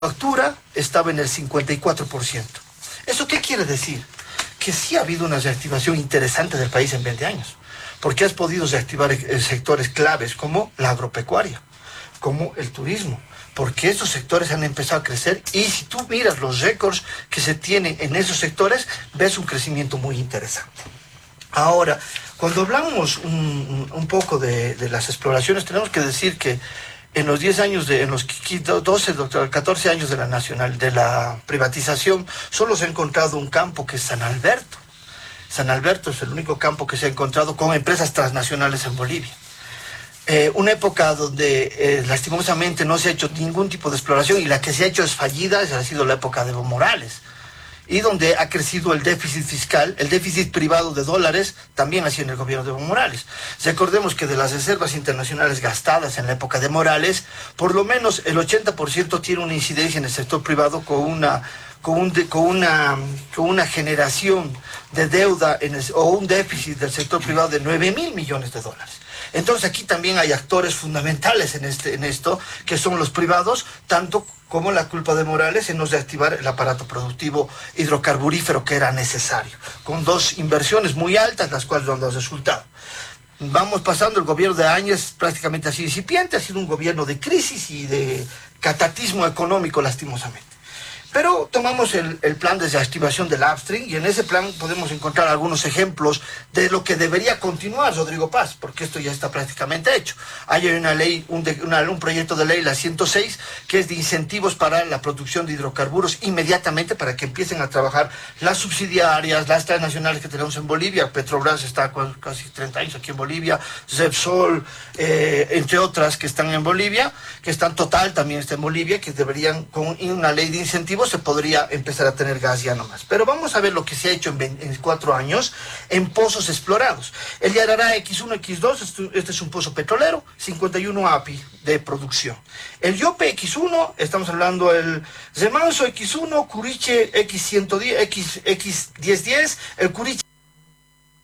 factura estaba en el 54%. ¿Eso qué quiere decir? Que sí ha habido una reactivación interesante del país en 20 años, porque has podido reactivar sectores claves como la agropecuaria, como el turismo, porque esos sectores han empezado a crecer y si tú miras los récords que se tienen en esos sectores, ves un crecimiento muy interesante. Ahora, cuando hablamos un poco de las exploraciones, tenemos que decir que en los 10 años, en los 12, 14 años de la privatización, solo se ha encontrado un campo que es San Alberto. San Alberto es el único campo que se ha encontrado con empresas transnacionales en Bolivia. Una época donde lastimosamente no se ha hecho ningún tipo de exploración y la que se ha hecho es fallida, ha sido la época de Evo Morales. Y donde ha crecido el déficit fiscal, el déficit privado de dólares, también así en el gobierno de Evo Morales. Recordemos que de las reservas internacionales gastadas en la época de Morales, por lo menos el 80% tiene una incidencia en el sector privado con una generación de deuda o un déficit del sector privado de 9.000 millones de dólares. Entonces aquí también hay actores fundamentales en esto, que son los privados, tanto como la culpa de Morales en no reactivar el aparato productivo hidrocarburífero que era necesario, con dos inversiones muy altas, las cuales no han dado resultado. Vamos pasando, el gobierno de Áñez prácticamente así incipiente, ha sido un gobierno de crisis y de catatismo económico, lastimosamente. Pero tomamos el plan de reactivación del upstream y en ese plan podemos encontrar algunos ejemplos de lo que debería continuar Rodrigo Paz, porque esto ya está prácticamente hecho. Hay una ley, un proyecto de ley, la 106, que es de incentivos para la producción de hidrocarburos inmediatamente para que empiecen a trabajar las subsidiarias, las transnacionales que tenemos en Bolivia. Petrobras está casi 30 años aquí en Bolivia, Repsol, entre otras que están en Bolivia, que están Total también está en Bolivia, que deberían, con una ley de incentivos, se podría empezar a tener gas ya nomás. Pero vamos a ver lo que se ha hecho en 4 años en pozos explorados. El Yarará X1, X2, este es un pozo petrolero, 51 API de producción. El Yope X1, estamos hablando el Remanso X1, Curiche X110, X1010, el Curiche